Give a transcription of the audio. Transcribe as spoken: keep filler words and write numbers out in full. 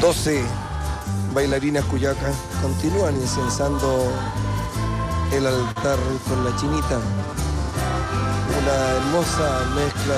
doce bailarinas cuyacas continúan incensando el altar con la chinita. Una hermosa mezcla